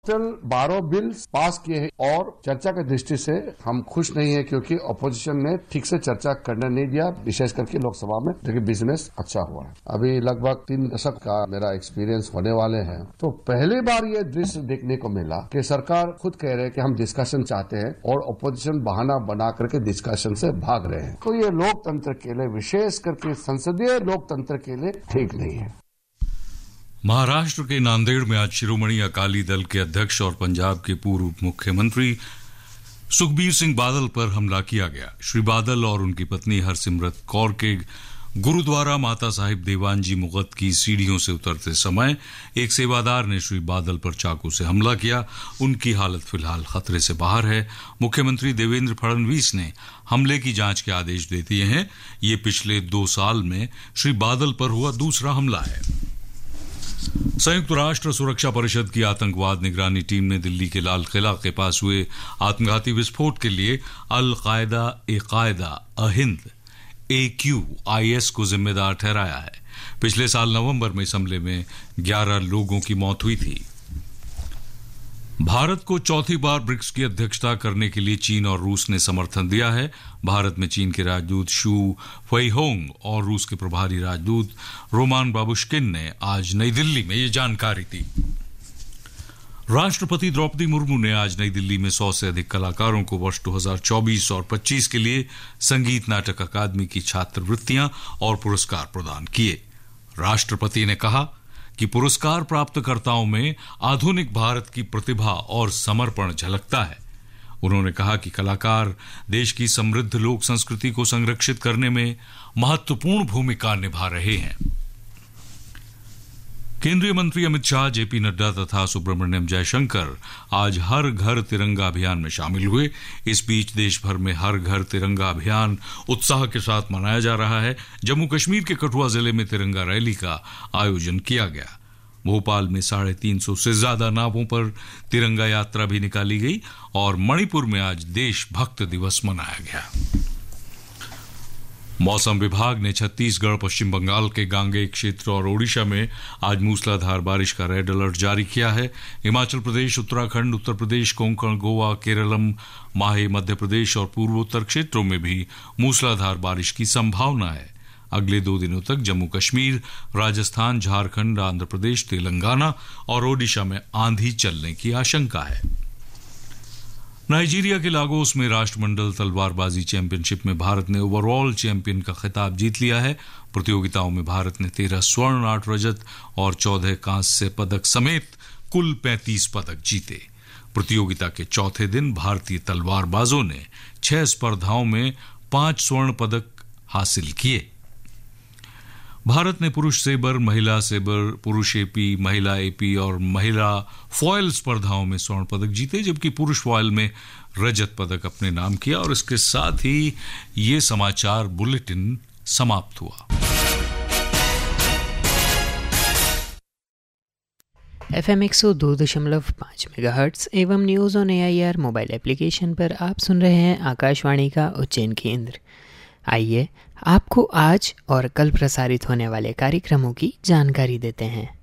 12 bill pass किए हैं और चर्चा की दृष्टि से हम खुश नहीं है क्योंकि अपोजिशन ने ठीक से चर्चा करने नहीं दिया, विशेष करके लोकसभा में, लेकिन बिजनेस अच्छा हुआ है। अभी लगभग 3 दशक का मेरा एक्सपीरियंस होने वाले हैं, तो पहली बार ये दृश्य देखने को मिला कि सरकार खुद कह रहे हैं कि हम डिस्कशन चाहते हैं और अपोजिशन बहाना बना करके डिस्कशन से भाग रहे हैं। तो ये लोकतंत्र के लिए, विशेष करके संसदीय लोकतंत्र के लिए ठीक नहीं है। महाराष्ट्र के नांदेड़ में आज शिरोमणि अकाली दल के अध्यक्ष और पंजाब के पूर्व मुख्यमंत्री सुखबीर सिंह बादल पर हमला किया गया। श्री बादल और उनकी पत्नी हरसिमरत कौर के गुरुद्वारा माता साहिब देवानजी मुगत की सीढ़ियों से उतरते समय एक सेवादार ने श्री बादल पर चाकू से हमला किया। उनकी हालत फिलहाल खतरे से बाहर है। मुख्यमंत्री देवेंद्र फडणवीस ने हमले की जांच के आदेश दे दिए हैं। ये पिछले 2 साल में श्री बादल पर हुआ दूसरा हमला है। संयुक्त राष्ट्र सुरक्षा परिषद की आतंकवाद निगरानी टीम ने दिल्ली के लाल किला के पास हुए आत्मघाती विस्फोट के लिए अल कायदा अहिंद AQIS को जिम्मेदार ठहराया है। पिछले साल नवंबर में इस हमले में 11 लोगों की मौत हुई थी। भारत को चौथी बार ब्रिक्स की अध्यक्षता करने के लिए चीन और रूस ने समर्थन दिया है। भारत में चीन के राजदूत शू फेइहोंग और रूस के प्रभारी राजदूत रोमान बाबुश्किन ने आज नई दिल्ली में ये जानकारी दी। राष्ट्रपति द्रौपदी मुर्मू ने आज नई दिल्ली में 100 से अधिक कलाकारों को वर्ष 2024 और 25 के लिए संगीत नाटक अकादमी की छात्रवृत्तियां और पुरस्कार प्रदान किए। राष्ट्रपति ने कहा कि पुरस्कार प्राप्तकर्ताओं में आधुनिक भारत की प्रतिभा और समर्पण झलकता है। उन्होंने कहा कि कलाकार देश की समृद्ध लोक संस्कृति को संरक्षित करने में महत्वपूर्ण भूमिका निभा रहे हैं। केंद्रीय मंत्री अमित शाह, जेपी नड्डा तथा सुब्रमण्यम जयशंकर आज हर घर तिरंगा अभियान में शामिल हुए। इस बीच देश भर में हर घर तिरंगा अभियान उत्साह के साथ मनाया जा रहा है। जम्मू कश्मीर के कठुआ जिले में तिरंगा रैली का आयोजन किया गया। भोपाल में 350 से ज्यादा नावों पर तिरंगा यात्रा भी निकाली गई और मणिपुर में आज देशभक्त दिवस मनाया गया। मौसम विभाग ने छत्तीसगढ़, पश्चिम बंगाल के गांगेय क्षेत्र और ओडिशा में आज मूसलाधार बारिश का रेड अलर्ट जारी किया है। हिमाचल प्रदेश, उत्तराखंड, उत्तर प्रदेश, कोंकण, गोवा, केरलम, माहे, मध्य प्रदेश और पूर्वोत्तर क्षेत्रों में भी मूसलाधार बारिश की संभावना है। अगले 2 दिनों तक जम्मू कश्मीर, राजस्थान, झारखंड, आंध्र प्रदेश, तेलंगाना और ओडिशा में आंधी चलने की आशंका है। नाइजीरिया के लागोस में राष्ट्रमंडल तलवारबाजी चैंपियनशिप में भारत ने ओवरऑल चैंपियन का खिताब जीत लिया है। प्रतियोगिताओं में भारत ने 13 स्वर्ण, 8 रजत और 14 कांस्य पदक समेत कुल 35 पदक जीते। प्रतियोगिता के चौथे दिन भारतीय तलवारबाजों ने 6 स्पर्धाओं में 5 स्वर्ण पदक हासिल किए। भारत ने पुरुष सेबर, महिला सेबर, पुरुष एपी, महिला एपी और महिला फॉयल स्पर्धाओं में स्वर्ण पदक जीते, जबकि पुरुष फॉयल में रजत पदक अपने नाम किया। और इसके साथ ही ये समाचार बुलेटिन समाप्त हुआ। FM 102.5 मेगाहर्ट्ज एवं news on AIR mobile application पर आप सुन रहे हैं आकाशवाणी का उज्जैन केंद्र। आइए आपको आज और कल प्रसारित होने वाले कार्यक्रमों की जानकारी देते हैं।